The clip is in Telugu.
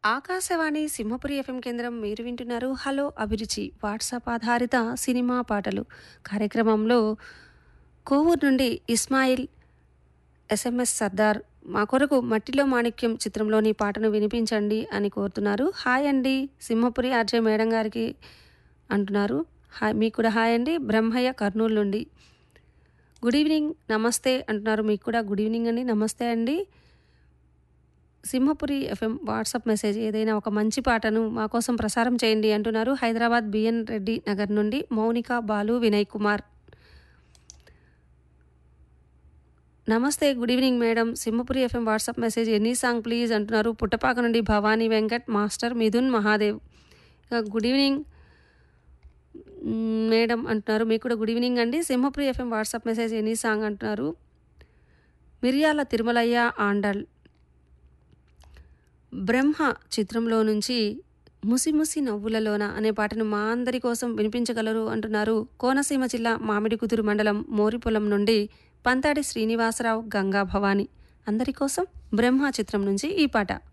ఆకాశవాణి సింహపురి ఎఫ్ఎం కేంద్రం మీరు వింటున్నారు హలో అభిరుచి వాట్సాప్ ఆధారిత సినిమా పాటలు కార్యక్రమంలో కోవూరు నుండి ఇస్మాయిల్ ఎస్ఎంఎస్ సర్దార్ మా కొరకు మట్టిలో మాణిక్యం చిత్రంలోని పాటను వినిపించండి అని కోరుతున్నారు. హాయ్ అండి సింహపురి ఆర్జే మేడం గారికి అంటున్నారు. హాయ్ మీకు కూడా హాయ్ అండి. బ్రహ్మయ్య కర్నూలు నుండి గుడ్ ఈవినింగ్ నమస్తే అంటున్నారు. మీకు కూడా గుడ్ ఈవినింగ్ అండి, నమస్తే అండి. సింహపురి ఎఫ్ఎం వాట్సాప్ మెసేజ్ ఏదైనా ఒక మంచి పాటను మా కోసం ప్రసారం చేయండి అంటున్నారు. హైదరాబాద్ బిఎన్ రెడ్డి నగర్ నుండి మౌనిక బాలు వినయ్ కుమార్. నమస్తే good evening madam, Simhapuri FM WhatsApp message any song please అంటున్నారు. పుట్టపాక నుండి Bhavani Venkat master Mithun Mahadev. Good evening madam అంటున్నారు. మీకు కూడా గుడ్ ఈవినింగ్ అండి. Simhapuri FM WhatsApp message any song అంటున్నారు. మిరియాల తిరుమలయ్య ఆండల్ బ్రహ్మ చిత్రంలో నుంచి ముసి నవ్వులలోన అనే పాటను మా అందరి కోసం వినిపించగలరు అంటున్నారు. కోనసీమ జిల్లా మామిడికుదురు మండలం మోరిపొలం నుండి పంతాడి శ్రీనివాసరావు గంగా భవాని. అందరి కోసం బ్రహ్మ చిత్రం నుంచి ఈ పాట.